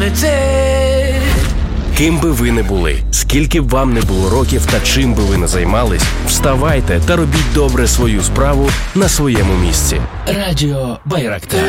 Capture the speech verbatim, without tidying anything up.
летить. Ким би ви не були, скільки б вам не було років та чим би ви не займались, вставайте та робіть добре свою справу на своєму місці. Радіо Байрактар.